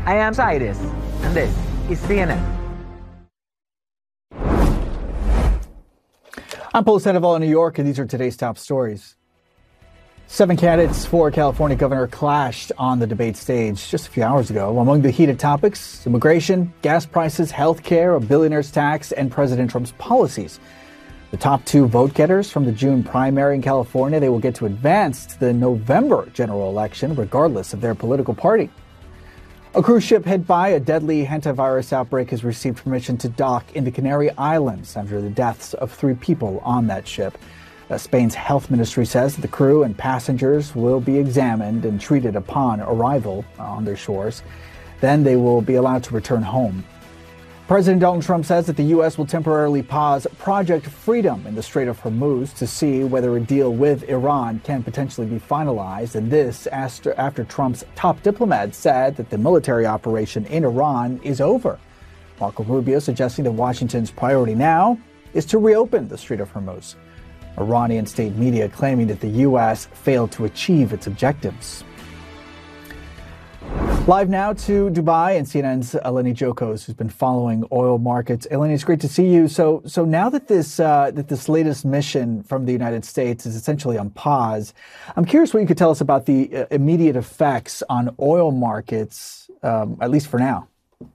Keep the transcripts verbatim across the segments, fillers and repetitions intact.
I am Cyrus, and this is C N N. I'm Paul Sandoval in New York, and these are today's top stories. Seven candidates for California governor clashed on the debate stage just a few hours ago. Among the heated topics, immigration, gas prices, health care, a billionaire's tax, and President Trump's policies. The top two vote-getters from the June primary in California, they will get to advance to the November general election, regardless of their political party. A cruise ship hit by a deadly hantavirus outbreak has received permission to dock in the Canary Islands after the deaths of three people on that ship. Uh, Spain's health ministry says that the crew and passengers will be examined and treated upon arrival on their shores. Then they will be allowed to return home. President Donald Trump says that the U S will temporarily pause Project Freedom in the Strait of Hormuz to see whether a deal with Iran can potentially be finalized. And this after, after Trump's top diplomat said that the military operation in Iran is over. Marco Rubio suggesting that Washington's priority now is to reopen the Strait of Hormuz. Iranian state media claiming that the U S failed to achieve its objectives. Live now to Dubai and C N N's Eleni Jokos, who's been following oil markets. Eleni, it's great to see you. So, so now that this uh, that this latest mission from the United States is essentially on pause, I'm curious what you could tell us about the uh, immediate effects on oil markets, um, at least for now.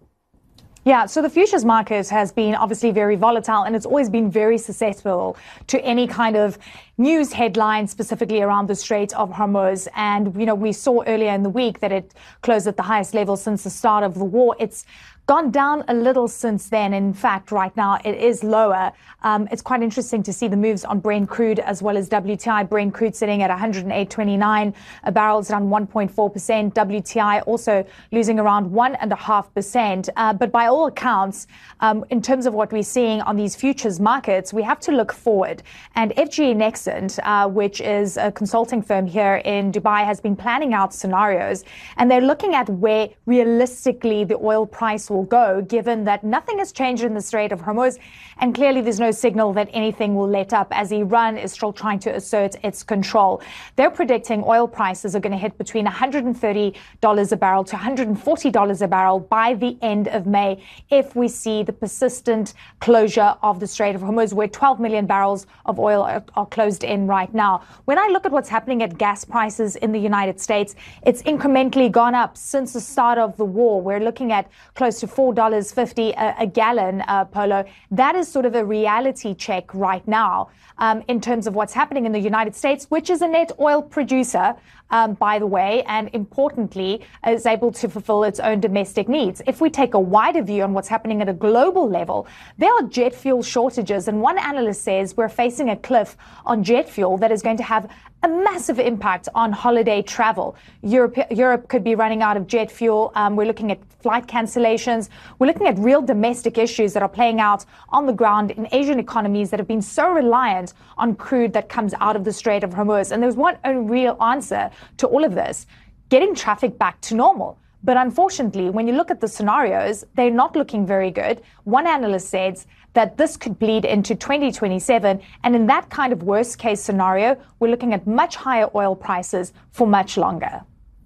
Yeah, so the futures market has been obviously very volatile, and it's always been very susceptible to any kind of news headline specifically around the Strait of Hormuz. And, you know, we saw earlier in the week that it closed at the highest level since the start of the war. It's gone down a little since then. In fact, right now it is lower. Um, it's quite interesting to see the moves on Brent crude as well as W T I. Brent crude sitting at one hundred eight twenty-nine a barrel, down one point four percent. W T I also losing around one point five percent. Uh, but by all accounts, um, in terms of what we're seeing on these futures markets, we have to look forward. And F G E Nexant, uh, which is a consulting firm here in Dubai, has been planning out scenarios, and they're looking at where realistically the oil price will go, given that nothing has changed in the Strait of Hormuz, and clearly there's no signal that anything will let up as Iran is still trying to assert its control. They're predicting oil prices are going to hit between one hundred thirty dollars a barrel to one hundred forty dollars a barrel by the end of May if we see the persistent closure of the Strait of Hormuz, where twelve million barrels of oil are, are closed in right now. When I look at what's happening at gas prices in the United States, it's incrementally gone up since the start of the war. We're looking at close to four dollars fifty a, a gallon, uh, Polo. That is sort of a reality check right now um, in terms of what's happening in the United States, which is a net oil producer, um, by the way, and importantly, is able to fulfill its own domestic needs. If we take a wider view on what's happening at a global level, there are jet fuel shortages, and one analyst says we're facing a cliff on jet fuel that is going to have a massive impact on holiday travel. Europe, Europe could be running out of jet fuel. Um, we're looking at flight cancellations. We're looking at real domestic issues that are playing out on the ground in Asian economies that have been so reliant on crude that comes out of the Strait of Hormuz. And there's one real answer to all of this: getting traffic back to normal. But unfortunately, when you look at the scenarios, they're not looking very good. One analyst says that this could bleed into twenty twenty-seven. And in that kind of worst case scenario, we're looking at much higher oil prices for much longer.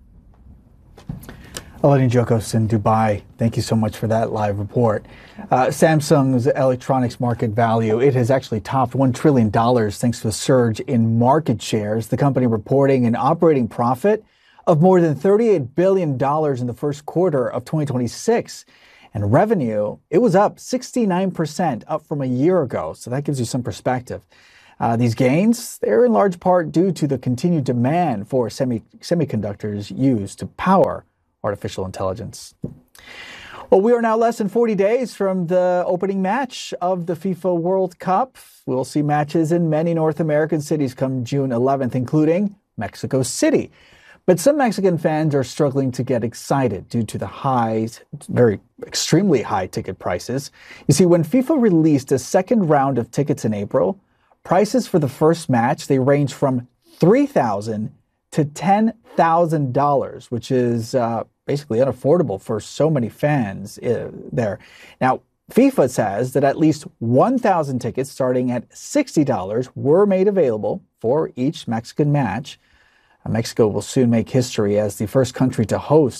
Eleni Jokos in Dubai, thank you so much for that live report. Uh, Samsung's electronics market value, it has actually topped one trillion dollars thanks to a surge in market shares. The company reporting an operating profit of more than thirty-eight billion dollars in the first quarter of twenty twenty-six. And revenue, it was up sixty-nine percent, up from a year ago. So that gives you some perspective. Uh, these gains, they're in large part due to the continued demand for semi- semiconductors used to power artificial intelligence. Well, we are now less than forty days from the opening match of the FIFA World Cup. We'll see matches in many North American cities come June eleventh, including Mexico City. But some Mexican fans are struggling to get excited due to the high, very extremely high ticket prices. You see, when FIFA released a second round of tickets in April, prices for the first match, they range from three thousand dollars to ten thousand dollars, which is uh, basically unaffordable for so many fans uh, there. Now, FIFA says that at least one thousand tickets starting at sixty dollars were made available for each Mexican match. Mexico will soon make history as the first country to host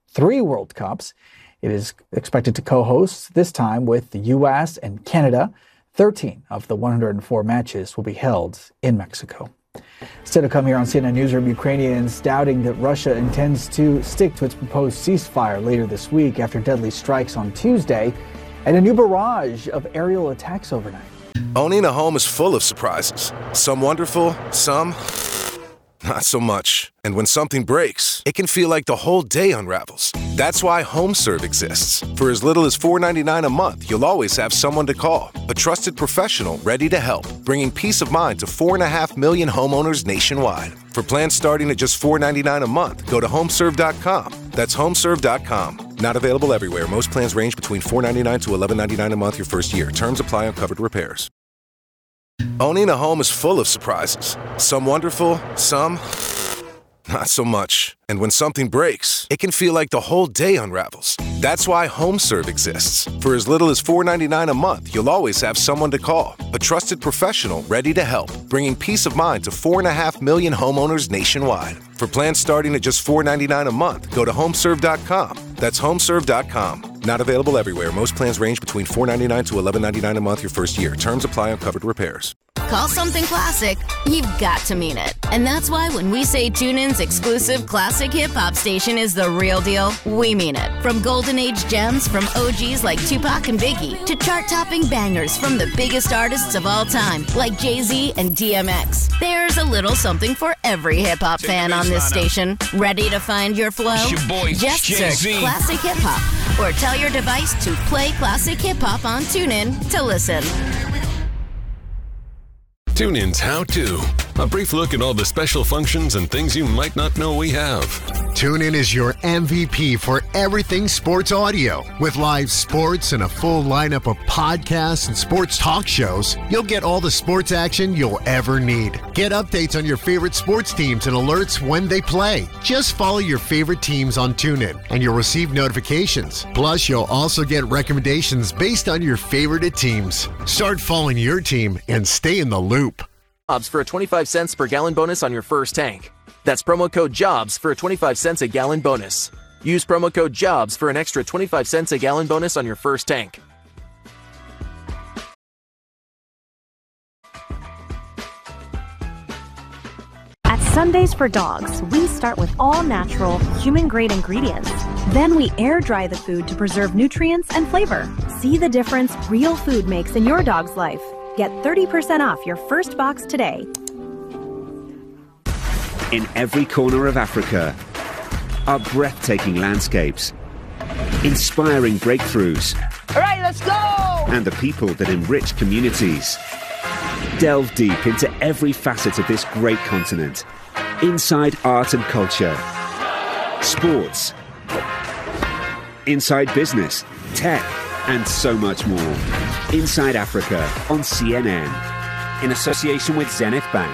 three World Cups. It is expected to co-host, this time with the U S and Canada. thirteen of the one hundred four matches will be held in Mexico. Still to come here on C N N Newsroom, Ukrainians doubting that Russia intends to stick to its proposed ceasefire later this week after deadly strikes on Tuesday and a new barrage of aerial attacks overnight. Owning a home is full of surprises. Some wonderful, some not so much. And when something breaks, it can feel like the whole day unravels. That's why HomeServe exists. For as little as four dollars and ninety-nine cents a month, you'll always have someone to call. A trusted professional ready to help, bringing peace of mind to four and a half million homeowners nationwide. For plans starting at just four dollars and ninety-nine cents a month, go to homeserve dot com. That's homeserve dot com. Not available everywhere. Most plans range between four dollars and ninety-nine cents to eleven dollars and ninety-nine cents a month your first year. Terms apply on covered repairs. Owning a home is full of surprises. Some wonderful, some not so much. And when something breaks, it can feel like the whole day unravels. That's why HomeServe exists. For as little as four dollars and ninety-nine cents a month, you'll always have someone to call. A trusted professional ready to help, bringing peace of mind to four and a half million homeowners nationwide. For plans starting at just four dollars and ninety-nine cents a month, go to homeserve dot com. That's homeserve dot com. Not available everywhere. Most plans range between four dollars and ninety-nine cents to eleven dollars and ninety-nine cents a month your first year. Terms apply on covered repairs. Call something classic, you've got to mean it. And that's why when we say TuneIn's exclusive classic hip-hop station is the real deal, we mean it. From golden age gems from O Gs like Tupac and Biggie to chart-topping bangers from the biggest artists of all time like Jay-Z and D M X. There's a little something for every hip-hop fan on this station. Ready to find your flow? Your boy, Just Jay-Z. search Classic Hip Hop or tell your device to play Classic Hip Hop on TuneIn to listen. TuneIn's How To. A brief look at all the special functions and things you might not know we have. TuneIn is your M V P for everything sports audio. With live sports and a full lineup of podcasts and sports talk shows, you'll get all the sports action you'll ever need. Get updates on your favorite sports teams and alerts when they play. Just follow your favorite teams on TuneIn and you'll receive notifications. Plus, you'll also get recommendations based on your favorite teams. Start following your team and stay in the loop. Jobs for a twenty-five cents per gallon bonus on your first tank. That's promo code JOBS for a twenty-five cents a gallon bonus. Use promo code JOBS for an extra twenty-five cents a gallon bonus on your first tank. At Sundays for Dogs, we start with all natural, human-grade ingredients. Then we air dry the food to preserve nutrients and flavor. See the difference real food makes in your dog's life. Get thirty percent off your first box today. In every corner of Africa are breathtaking landscapes, inspiring breakthroughs, all right, let's go! and the people that enrich communities. Delve deep into every facet of this great continent. Inside art and culture, sports, inside business, tech, and so much more. Inside Africa on C N N, in association with Zenith Bank.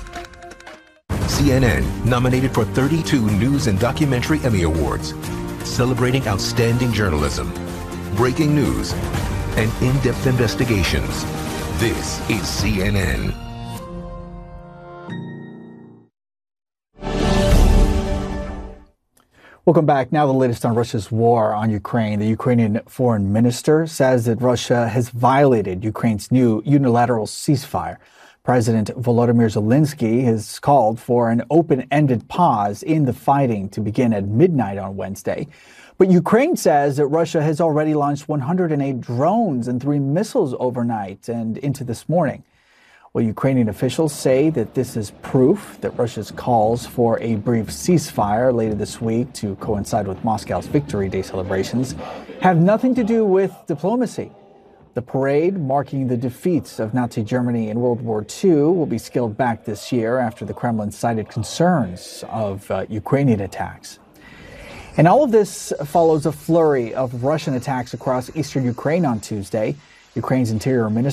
C N N nominated for thirty-two News and Documentary Emmy Awards, celebrating outstanding journalism, breaking news, and in-depth investigations. This is C N N. Welcome back. Now the latest on Russia's war on Ukraine. The Ukrainian foreign minister says that Russia has violated Ukraine's new unilateral ceasefire. President Volodymyr Zelensky has called for an open-ended pause in the fighting to begin at midnight on Wednesday. But Ukraine says that Russia has already launched one hundred eight drones and three missiles overnight and into this morning. Well, Ukrainian officials say that this is proof that Russia's calls for a brief ceasefire later this week to coincide with Moscow's Victory Day celebrations have nothing to do with diplomacy. The parade marking the defeats of Nazi Germany in World War Two will be scaled back this year after the Kremlin cited concerns of uh, Ukrainian attacks. And all of this follows a flurry of Russian attacks across eastern Ukraine on Tuesday. Ukraine's Interior Minister